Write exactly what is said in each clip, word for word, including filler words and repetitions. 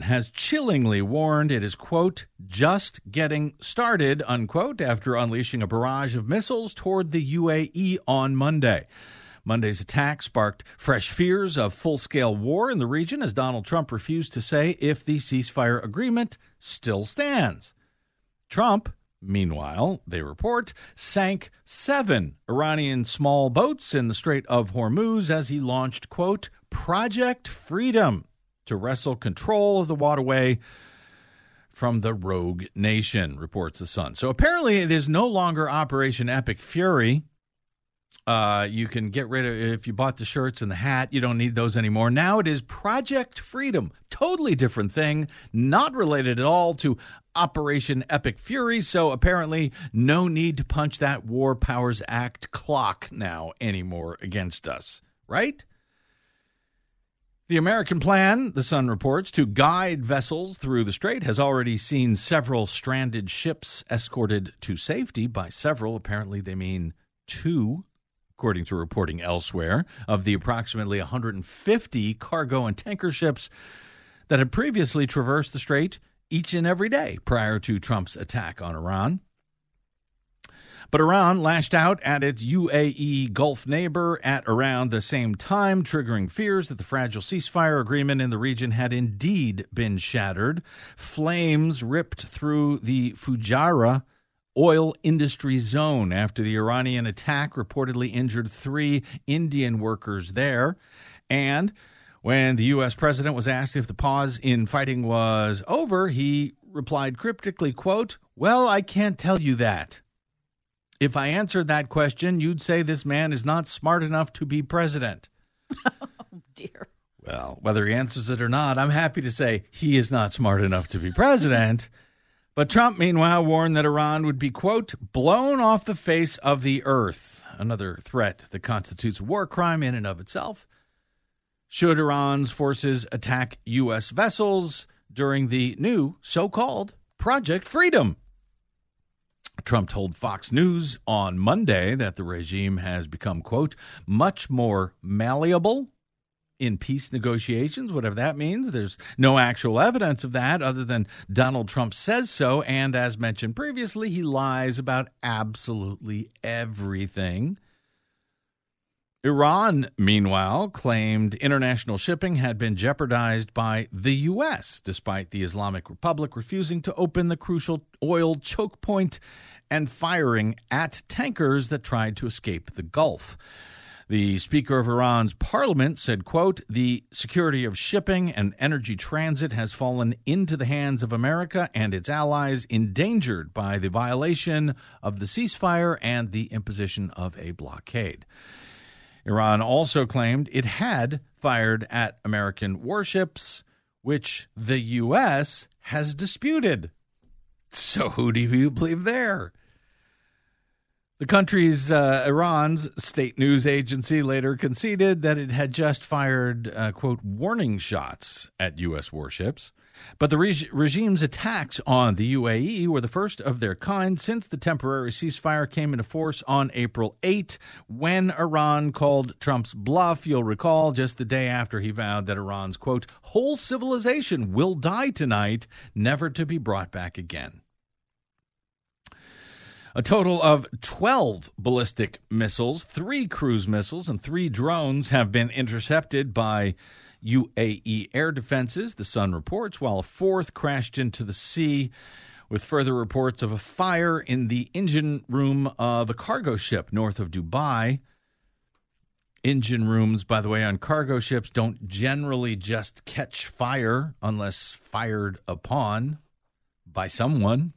has chillingly warned it is, quote, just getting started, unquote, after unleashing a barrage of missiles toward the U A E on Monday. Monday's attack sparked fresh fears of full-scale war in the region as Donald Trump refused to say if the ceasefire agreement still stands. Trump, meanwhile, they report, sank seven Iranian small boats in the Strait of Hormuz as he launched, quote, Project Freedom to wrestle control of the waterway from the rogue nation, reports The Sun. So apparently it is no longer Operation Epic Fury. Uh, you can get rid of, if you bought the shirts and the hat, you don't need those anymore. Now it is Project Freedom. Totally different thing, not related at all to Operation Epic Fury. So apparently no need to punch that War Powers Act clock now anymore against us, right? The American plan, The Sun reports, to guide vessels through the strait has already seen several stranded ships escorted to safety. By several, apparently they mean two, according to reporting elsewhere, of the approximately one hundred fifty cargo and tanker ships that had previously traversed the strait each and every day prior to Trump's attack on Iran. But Iran lashed out at its U A E Gulf neighbor at around the same time, triggering fears that the fragile ceasefire agreement in the region had indeed been shattered. Flames ripped through the Fujairah oil industry zone after the Iranian attack reportedly injured three Indian workers there. And when the U S president was asked if the pause in fighting was over, he replied cryptically, quote, well, I can't tell you that. If I answered that question, you'd say this man is not smart enough to be president. Oh, dear. Well, whether he answers it or not, I'm happy to say he is not smart enough to be president. But Trump, meanwhile, warned that Iran would be, quote, blown off the face of the earth, another threat that constitutes a war crime in and of itself, should Iran's forces attack U S vessels during the new so-called Project Freedom. Trump told Fox News on Monday that the regime has become, quote, much more malleable in peace negotiations, whatever that means. There's no actual evidence of that other than Donald Trump says so. And as mentioned previously, he lies about absolutely everything. Iran, meanwhile, claimed international shipping had been jeopardized by the U S, despite the Islamic Republic refusing to open the crucial oil choke point and firing at tankers that tried to escape the Gulf. The Speaker of Iran's parliament said, quote, the security of shipping and energy transit has fallen into the hands of America and its allies, endangered by the violation of the ceasefire and the imposition of a blockade. Iran also claimed it had fired at American warships, which the U S has disputed. So who do you believe there? The country's, uh, Iran's state news agency later conceded that it had just fired, uh, quote, warning shots at U S warships. But the reg- regime's attacks on the U A E were the first of their kind since the temporary ceasefire came into force on April eighth, when Iran called Trump's bluff, you'll recall, just the day after he vowed that Iran's, quote, whole civilization will die tonight, never to be brought back again. A total of twelve ballistic missiles, three cruise missiles, and three drones have been intercepted by U A E air defenses, The Sun reports, while a fourth crashed into the sea, with further reports of a fire in the engine room of a cargo ship north of Dubai. Engine rooms, by the way, on cargo ships don't generally just catch fire unless fired upon by someone.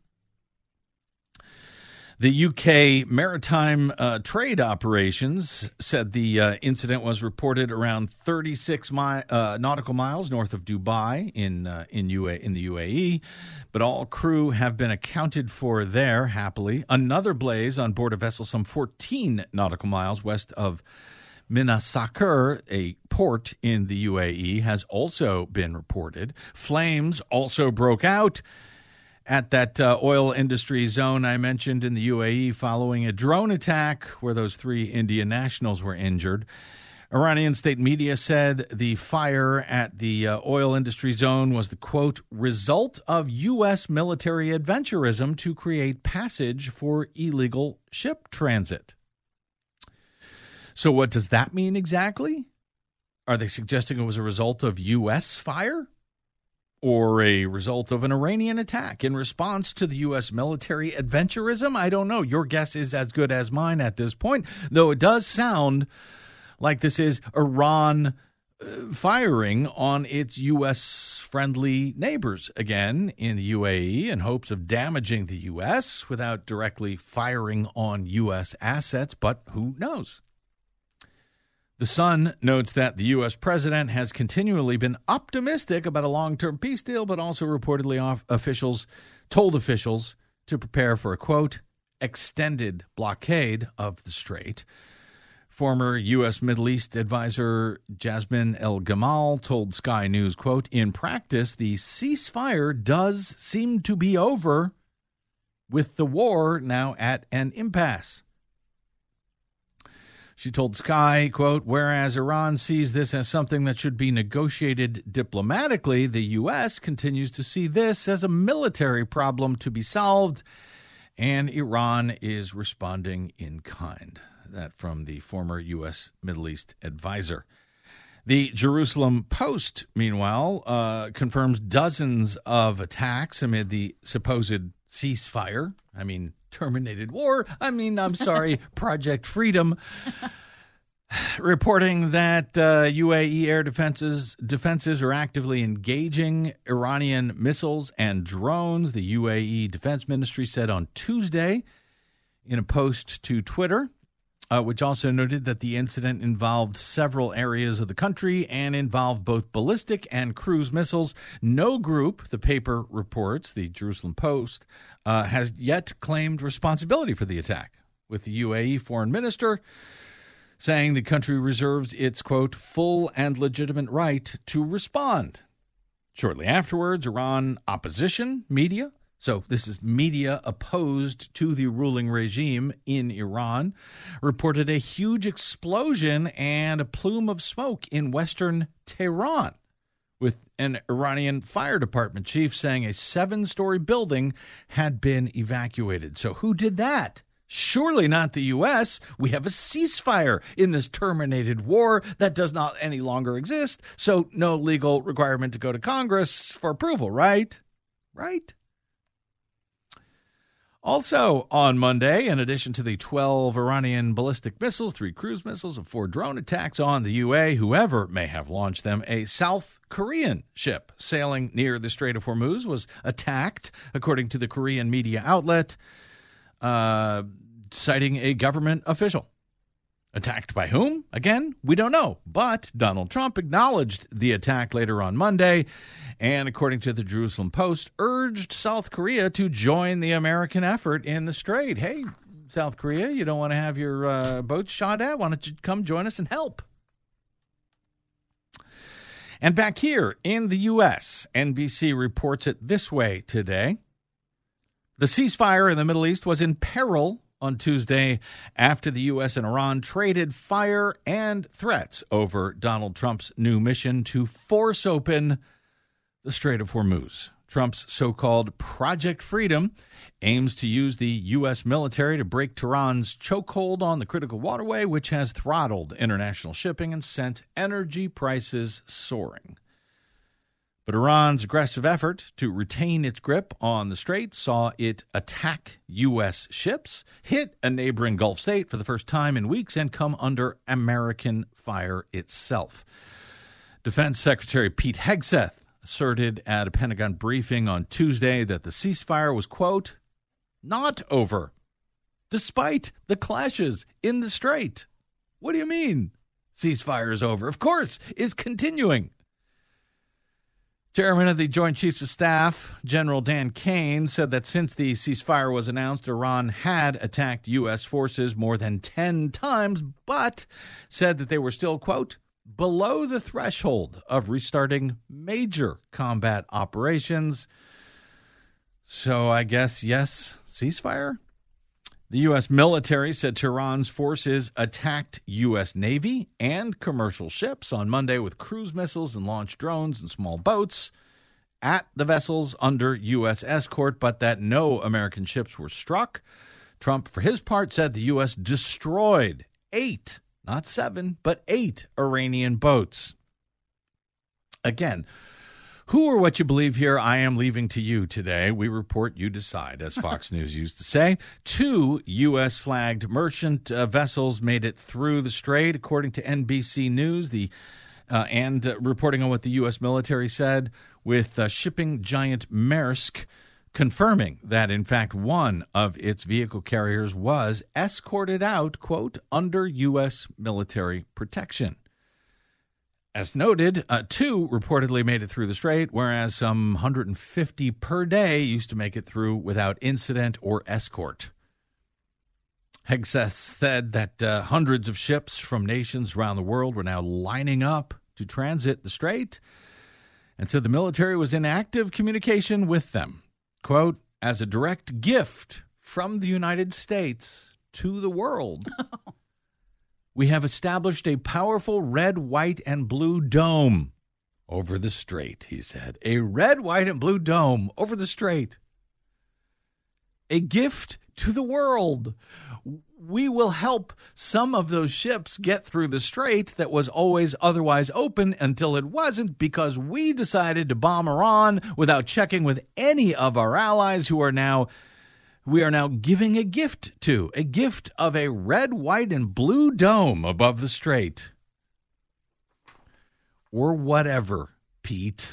The U K Maritime uh, Trade Operations said the uh, incident was reported around thirty-six mi- uh, nautical miles north of Dubai in uh, in, U A- in the U A E, but all crew have been accounted for there, happily. Another blaze on board a vessel some fourteen nautical miles west of Minasakir, a port in the U A E, has also been reported. Flames also broke out at that uh, oil industry zone I mentioned in the U A E following a drone attack where those three Indian nationals were injured. Iranian state media said the fire at the uh, oil industry zone was the, quote, result of U S military adventurism to create passage for illegal ship transit. So what does that mean exactly? Are they suggesting it was a result of U S fire or a result of an Iranian attack in response to the U S military adventurism? I don't know. Your guess is as good as mine at this point, though it does sound like this is Iran uh, firing on its U S-friendly neighbors again in the U A E in hopes of damaging the U S without directly firing on U S assets, but who knows? The Sun notes that the U S president has continually been optimistic about a long-term peace deal, but also reportedly off officials told officials to prepare for a, quote, extended blockade of the strait. Former U S Middle East advisor Jasmine El-Gamal told Sky News, quote, in practice, the ceasefire does seem to be over, with the war now at an impasse. She told Sky, quote, whereas Iran sees this as something that should be negotiated diplomatically, the U S continues to see this as a military problem to be solved, and Iran is responding in kind. That from the former U S Middle East advisor. The Jerusalem Post, meanwhile, uh, confirms dozens of attacks amid the supposed ceasefire. I mean, terminated war. I mean, I'm sorry, Project Freedom. Reporting that uh, U A E air defenses defenses are actively engaging Iranian missiles and drones. The U A E Defense Ministry said on Tuesday in a post to Twitter, Uh, which also noted that the incident involved several areas of the country and involved both ballistic and cruise missiles. No group, the paper reports, the Jerusalem Post, uh, has yet claimed responsibility for the attack, with the U A E foreign minister saying the country reserves its, quote, full and legitimate right to respond. Shortly afterwards, Iran opposition media, so this is media opposed to the ruling regime in Iran, reported a huge explosion and a plume of smoke in western Tehran, with an Iranian fire department chief saying a seven-story building had been evacuated. So who did that? Surely not the U S. We have a ceasefire in this terminated war that does not any longer exist, so no legal requirement to go to Congress for approval, right? Right? Also on Monday, in addition to the twelve Iranian ballistic missiles, three cruise missiles, and four drone attacks on the U A, whoever may have launched them, a South Korean ship sailing near the Strait of Hormuz was attacked, according to the Korean media outlet, uh, citing a government official. Attacked by whom? Again, we don't know. But Donald Trump acknowledged the attack later on Monday and, according to the Jerusalem Post, urged South Korea to join the American effort in the strait. Hey, South Korea, you don't want to have your uh, boats shot at? Why don't you come join us and help? And back here in the U S, N B C reports it this way today. The ceasefire in the Middle East was in peril on Tuesday after the U S and Iran traded fire and threats over Donald Trump's new mission to force open the Strait of Hormuz. Trump's so-called Project Freedom aims to use the U S military to break Tehran's chokehold on the critical waterway, which has throttled international shipping and sent energy prices soaring. But Iran's aggressive effort to retain its grip on the strait saw it attack U S ships, hit a neighboring Gulf state for the first time in weeks, and come under American fire itself. Defense Secretary Pete Hegseth asserted at a Pentagon briefing on Tuesday that the ceasefire was, quote, not over, despite the clashes in the strait. What do you mean ceasefire is over? Of course, it's continuing. Chairman of the Joint Chiefs of Staff, General Dan Kane, said that since the ceasefire was announced, Iran had attacked U S forces more than ten times, but said that they were still, quote, below the threshold of restarting major combat operations. So I guess, yes, ceasefire? The U S military said Tehran's forces attacked U S Navy and commercial ships on Monday with cruise missiles and launched drones and small boats at the vessels under U S escort, but that no American ships were struck. Trump, for his part, said the U S destroyed eight, not seven, but eight Iranian boats. Again, who or what you believe here, I am leaving to you today. We report, you decide, as Fox News used to say. Two U S-flagged merchant uh, vessels made it through the strait, according to N B C News, the uh, and uh, reporting on what the U S military said, with uh, shipping giant Maersk confirming that, in fact, one of its vehicle carriers was escorted out, quote, under U S military protection. As noted, uh, two reportedly made it through the strait, whereas some one hundred fifty per day used to make it through without incident or escort. Hegseth said that uh, hundreds of ships from nations around the world were now lining up to transit the strait, and said the military was in active communication with them, quote, as a direct gift from the United States to the world. We have established a powerful red, white, and blue dome over the strait, he said. A red, white, and blue dome over the strait. A gift to the world. We will help some of those ships get through the strait that was always otherwise open until it wasn't, because we decided to bomb Iran without checking with any of our allies who are now we are now giving a gift to, a gift of a red, white, and blue dome above the strait. Or whatever, Pete.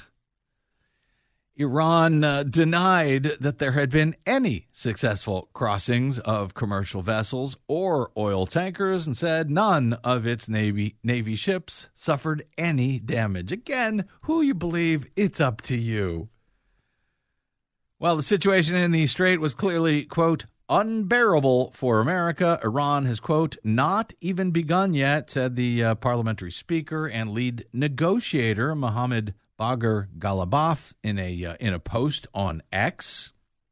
Iran uh, denied that there had been any successful crossings of commercial vessels or oil tankers, and said none of its Navy, Navy ships suffered any damage. Again, who you believe, it's up to you. While the situation in the strait was clearly, quote, unbearable for America, Iran has, quote, not even begun yet, said the uh, parliamentary speaker and lead negotiator Mohammad Bagher Ghalibaf in a uh, in a post on X.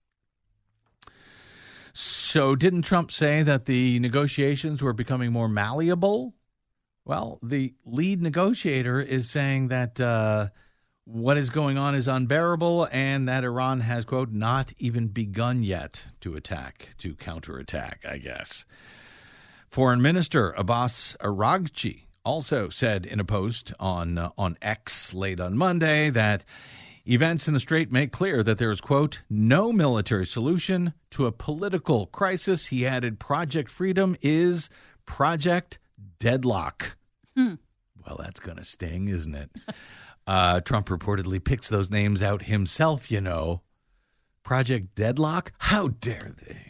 So didn't Trump say that the negotiations were becoming more malleable? Well, the lead negotiator is saying that uh, what is going on is unbearable, and that Iran has, quote, not even begun yet to attack, to counterattack, I guess. Foreign Minister Abbas Araghchi also said in a post on uh, on X late on Monday that events in the strait make clear that there is, quote, no military solution to a political crisis. He added, Project Freedom is Project Deadlock. Hmm. Well, that's going to sting, isn't it? Uh, Trump reportedly picks those names out himself, you know. Project Deadlock? How dare they?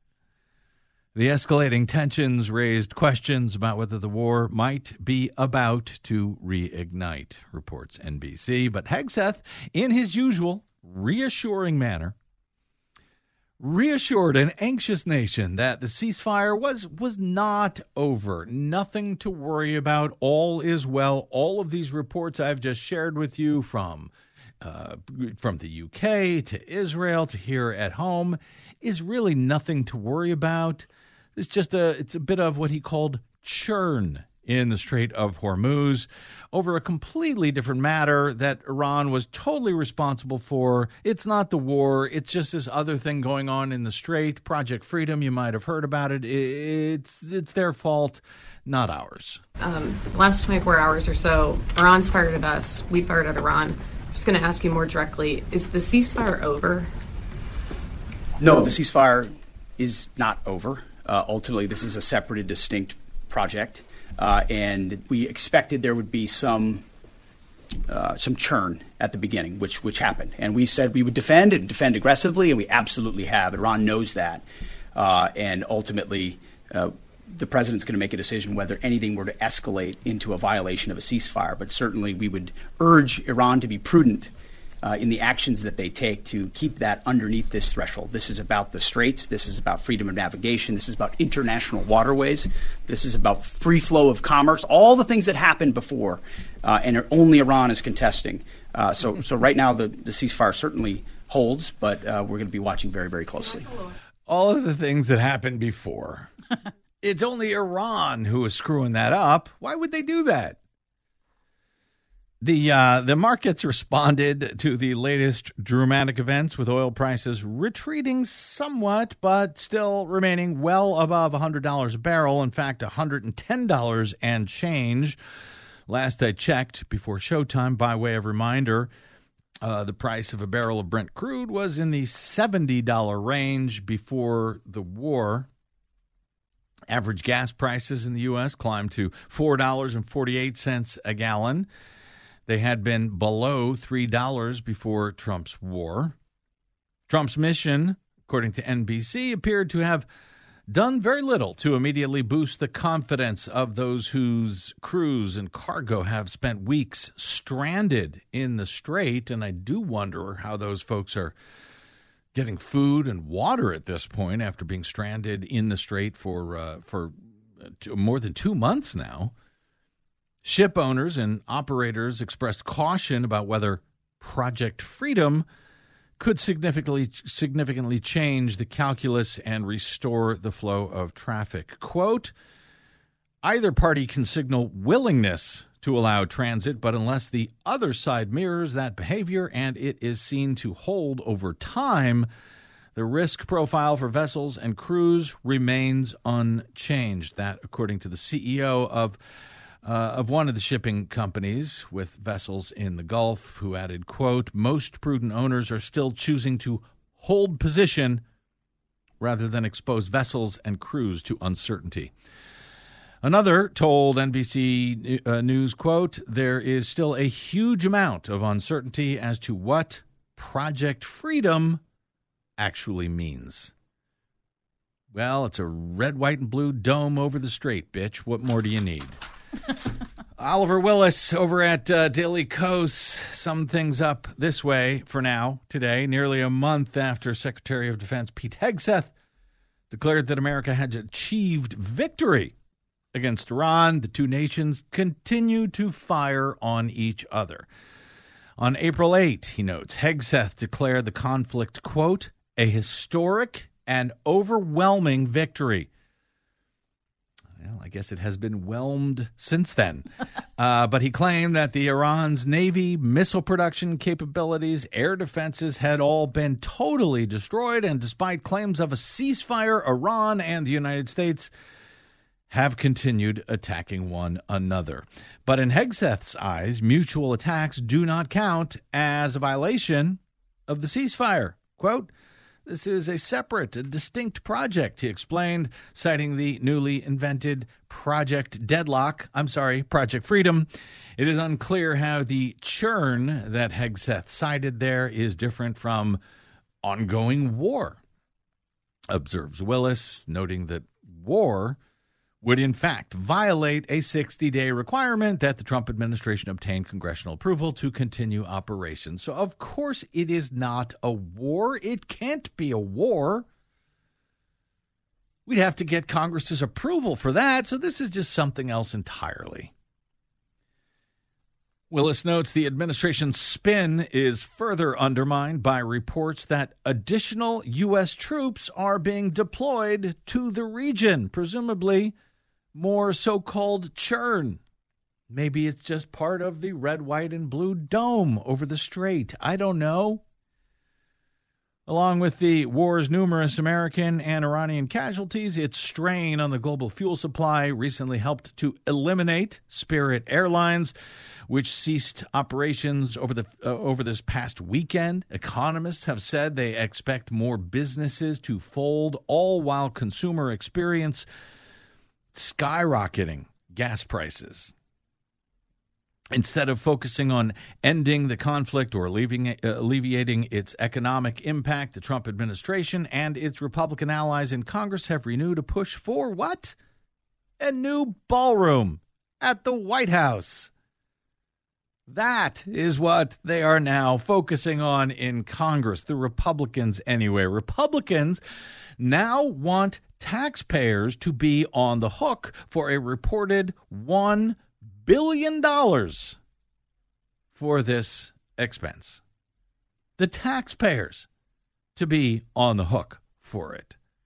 The escalating tensions raised questions about whether the war might be about to reignite, reports N B C. But Hegseth, in his usual reassuring manner, reassured an anxious nation that the ceasefire was was not over. Nothing to worry about. All is well. All of these reports I've just shared with you from uh, from the U K to Israel to here at home is really nothing to worry about. It's just a it's a bit of what he called churn in the Strait of Hormuz over a completely different matter that Iran was totally responsible for. It's not the war. It's just this other thing going on in the Strait. Project Freedom, you might have heard about it. It's it's their fault, not ours. Um, last twenty-four hours or so, Iran's fired at us. We fired at Iran. I'm just going to ask you more directly. Is the ceasefire over? No, the ceasefire is not over. Uh, ultimately, this is a separate and distinct project. Uh, and we expected there would be some uh, some churn at the beginning, which which happened. And we said we would defend and defend aggressively, and we absolutely have. Iran knows that. Uh, and ultimately, uh, the president's going to make a decision whether anything were to escalate into a violation of a ceasefire. But certainly we would urge Iran to be prudent Uh, in the actions that they take to keep that underneath this threshold. This is about the straits. This is about freedom of navigation. This is about international waterways. This is about free flow of commerce, all the things that happened before, uh, and only Iran is contesting. Uh, so, so right now the, the ceasefire certainly holds, but uh, we're going to be watching very, very closely. all of the things that happened before. It's only Iran who is screwing that up. Why would they do that? The uh, the markets responded to the latest dramatic events, with oil prices retreating somewhat, but still remaining well above one hundred dollars a barrel. In fact, one hundred ten dollars and change. Last I checked before showtime, by way of reminder, uh, the price of a barrel of Brent crude was in the seventy dollars range before the war. Average gas prices in the U S climbed to four dollars and forty-eight cents a gallon. They had been below three dollars before Trump's war. Trump's mission, according to N B C, appeared to have done very little to immediately boost the confidence of those whose crews and cargo have spent weeks stranded in the strait. And I do wonder how those folks are getting food and water at this point after being stranded in the strait for uh, for two, more than two months now. Ship owners and operators expressed caution about whether Project Freedom could significantly significantly change the calculus and restore the flow of traffic. Quote, either party can signal willingness to allow transit, but unless the other side mirrors that behavior and it is seen to hold over time, the risk profile for vessels and crews remains unchanged. That, according to the C E O of uh, of one of the shipping companies with vessels in the Gulf, who added, quote, most prudent owners are still choosing to hold position rather than expose vessels and crews to uncertainty. Another told N B C uh, News, quote, there is still a huge amount of uncertainty as to what Project Freedom actually means. Well, it's a red, white, and blue dome over the strait, bitch. What more do you need? Oliver Willis over at uh, Daily Kos summed things up this way for now, today, nearly a month after Secretary of Defense Pete Hegseth declared that America had achieved victory against Iran. The two nations continue to fire on each other. On April eighth, he notes, Hegseth declared the conflict, quote, a historic and overwhelming victory. Well, I guess it has been whelmed since then. uh, but he claimed that the Iran's Navy, missile production capabilities, air defenses had all been totally destroyed. And despite claims of a ceasefire, Iran and the United States have continued attacking one another. But in Hegseth's eyes, mutual attacks do not count as a violation of the ceasefire. Quote, this is a separate, a distinct project, he explained, citing the newly invented Project Deadlock, I'm sorry, Project Freedom. It is unclear how the churn that Hegseth cited there is different from ongoing war, observes Willis, noting that war would in fact violate a sixty-day requirement that the Trump administration obtain congressional approval to continue operations. So, of course, it is not a war. It can't be a war. We'd have to get Congress's approval for that, so this is just something else entirely. Willis notes the administration's spin is further undermined by reports that additional U S troops are being deployed to the region, presumably more so-called churn. Maybe it's just part of the red, white, and blue dome over the strait. I don't know. Along with the war's numerous American and Iranian casualties, its strain on the global fuel supply recently helped to eliminate Spirit Airlines, which ceased operations over the uh, over this past weekend. Economists have said they expect more businesses to fold, all while consumer experience skyrocketing gas prices. Instead of focusing on ending the conflict or alleviating, uh, alleviating its economic impact, the Trump administration and its Republican allies in Congress have renewed a push for what? A new ballroom at the White House. That is what they are now focusing on in Congress, the Republicans anyway. Republicans now want taxpayers to be on the hook for a reported one billion dollars for this expense. The taxpayers to be on the hook for it.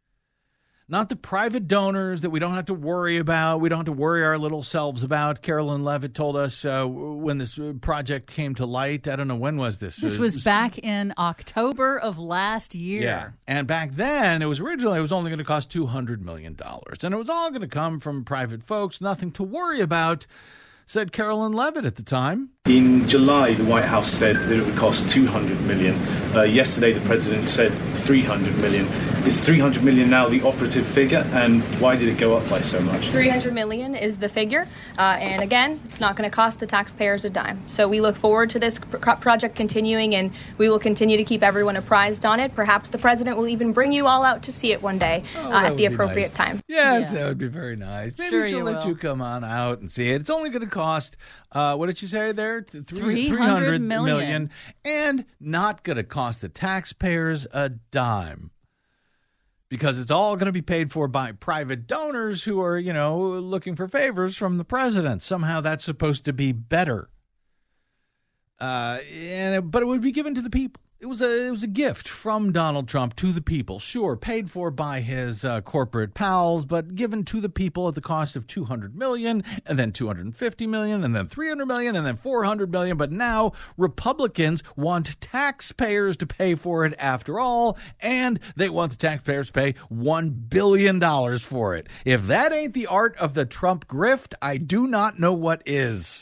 not the private donors that we don't have to worry about. We don't have to worry our little selves about. Carolyn Levitt told us uh, when this project came to light. I don't know, when was this? This uh, was back in October of last year. Yeah. And back then, it was originally, it was only going to cost two hundred million dollars. And it was all going to come from private folks. Nothing to worry about, said Carolyn Levitt at the time. In July, the White House said that it would cost two hundred million dollars. Uh, yesterday, the president said three hundred million dollars. Is three hundred million dollars now the operative figure, and why did it go up by so much? three hundred million dollars is the figure, uh, and again, it's not going to cost the taxpayers a dime. So we look forward to this pr- project continuing, and we will continue to keep everyone apprised on it. Perhaps the president will even bring you all out to see it one day oh, uh, at the appropriate nice. time. Yes, Yeah. that would be very nice. Maybe Sure she'll you let will. you come on out and see it. It's only going to cost, uh, what did you say there? Th- three- three hundred million. million, and not going to cost the taxpayers a dime. Because it's all going to be paid for by private donors who are, you know, looking for favors from the president. Somehow that's supposed to be better. Uh, and but it would be given to the people. It was a it was a gift from Donald Trump to the people. Sure, paid for by his uh, corporate pals, but given to the people at the cost of two hundred million dollars, and then two hundred fifty million dollars, and then three hundred million dollars, and then four hundred million dollars. But now Republicans want taxpayers to pay for it after all, and they want the taxpayers to pay one billion dollars for it. If that ain't the art of the Trump grift, I do not know what is.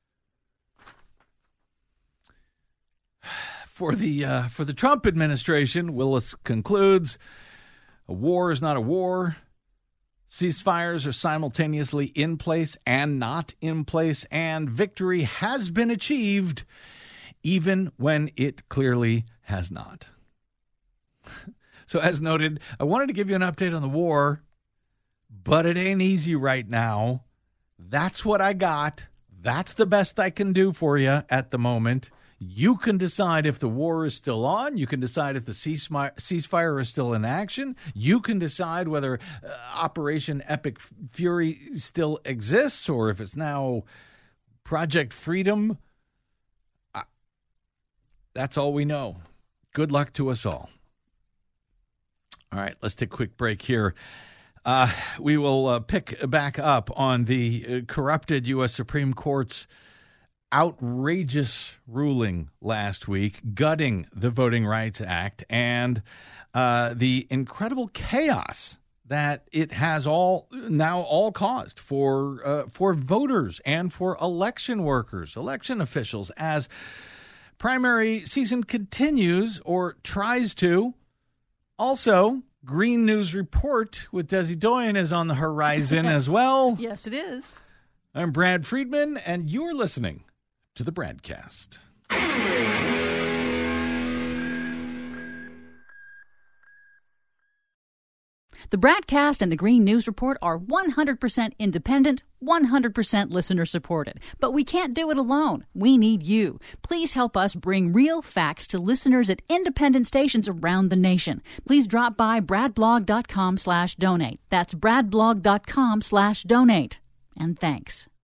For the uh, for the Trump administration, Willis concludes, a war is not a war. Ceasefires are simultaneously in place and not in place, and victory has been achieved, even when it clearly has not. So as noted, I wanted to give you an update on the war, but it ain't easy right now. That's what I got. That's the best I can do for you at the moment. You can decide if the war is still on. You can decide if the ceasefire is still in action. You can decide whether uh, Operation Epic Fury still exists or if it's now Project Freedom. I, that's all we know. Good luck to us all. All right, let's take a quick break here. Uh, we will uh, pick back up on the uh, corrupted U S Supreme Court's outrageous ruling last week, gutting the Voting Rights Act, and uh, the incredible chaos that it has all now all caused for uh, for voters and for election workers, election officials, as primary season continues or tries to. Also, Green News Report with Desi Doyen is on the horizon as well. Yes, it is. I'm Brad Friedman, and you're listening to the Bradcast. The Bradcast and the Green News Report are one hundred percent independent, one hundred percent listener-supported. But we can't do it alone. We need you. Please help us bring real facts to listeners at independent stations around the nation. Please drop by bradblog.com slash donate. That's bradblog.com slash donate. And thanks.